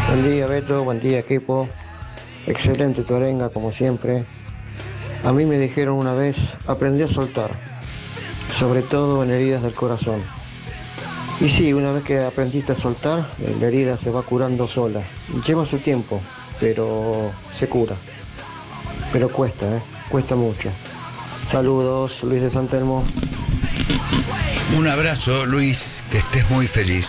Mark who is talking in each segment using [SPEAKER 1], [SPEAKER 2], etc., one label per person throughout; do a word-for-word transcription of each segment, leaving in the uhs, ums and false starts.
[SPEAKER 1] Buen día, Beto, buen día, equipo. Excelente tu arenga, como siempre. A mí me dijeron una vez, aprendí a soltar, sobre todo en heridas del corazón. Y sí, una vez que aprendiste a soltar, la herida se va curando sola. Lleva su tiempo, pero se cura. Pero cuesta, ¿eh? Cuesta mucho. Saludos, Luis de San Telmo.
[SPEAKER 2] Un abrazo, Luis, que estés muy feliz.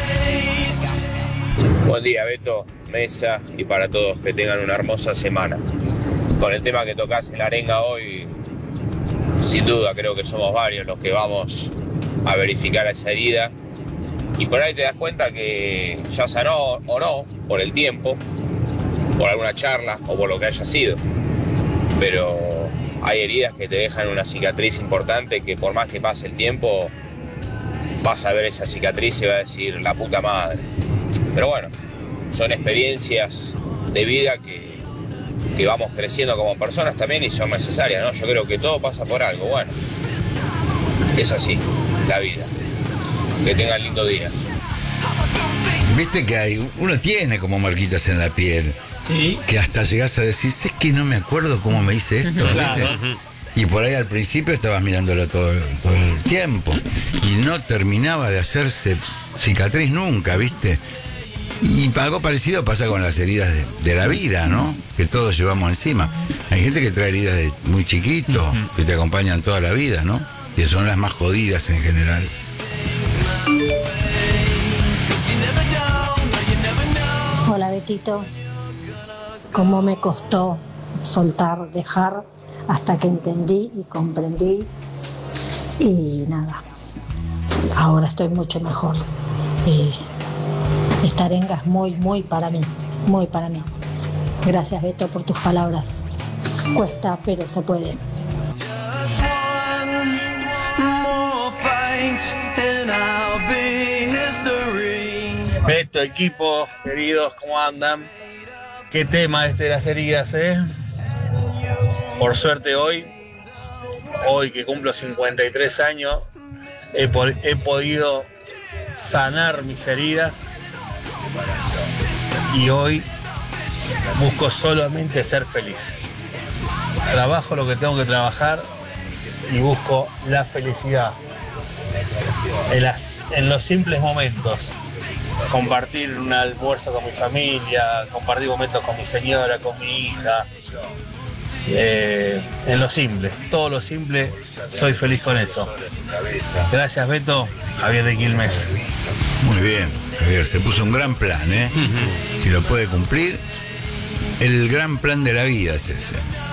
[SPEAKER 3] Buen día, Beto, Mesa, y para todos que tengan una hermosa semana. Con el tema que tocas en la arenga hoy, sin duda creo que somos varios los que vamos a verificar esa herida. Y por ahí te das cuenta que ya sanó o no, por el tiempo, por alguna charla o por lo que haya sido. Pero hay heridas que te dejan una cicatriz importante que por más que pase el tiempo, vas a ver esa cicatriz y vas a decir, la puta madre. Pero bueno, son experiencias de vida que, que vamos creciendo como personas también y son necesarias, ¿no? Yo creo que todo pasa por algo, bueno. Es así, la vida. Que tengan lindo día.
[SPEAKER 2] Viste que hay, uno tiene como marquitas en la piel.
[SPEAKER 4] Sí.
[SPEAKER 2] Que hasta llegás a decir, es que no me acuerdo cómo me hice esto.
[SPEAKER 4] Claro.
[SPEAKER 2] ¿Viste? Y por ahí al principio estabas mirándolo todo, todo el tiempo. Y no terminaba de hacerse cicatriz nunca, ¿viste? Y algo parecido pasa con las heridas de, de la vida, ¿no? Que todos llevamos encima. Hay gente que trae heridas de muy chiquito, uh-huh, que te acompañan toda la vida, ¿no? Que son las más jodidas en general.
[SPEAKER 5] Hola, Betito. Cómo me costó soltar, dejar, hasta que entendí y comprendí. Y nada, ahora estoy mucho mejor. Y esta arenga es muy, muy para mí, muy para mí. Gracias, Beto, por tus palabras. Cuesta, pero se puede.
[SPEAKER 4] Beto, equipo, queridos, ¿cómo andan? Qué tema este de las heridas, ¿eh? Por suerte hoy, hoy que cumplo cincuenta y tres años, he, po- he podido sanar mis heridas y hoy busco solamente ser feliz. Trabajo lo que tengo que trabajar y busco la felicidad en, las, en los simples momentos. Compartir un almuerzo con mi familia, compartir momentos con mi señora, con mi hija, eh, en lo simple, todo lo simple, soy feliz con eso. Gracias, Beto. Javier de Quilmes.
[SPEAKER 2] Muy bien, Javier, se puso un gran plan, ¿eh? Uh-huh. Si lo puede cumplir, el gran plan de la vida es ese.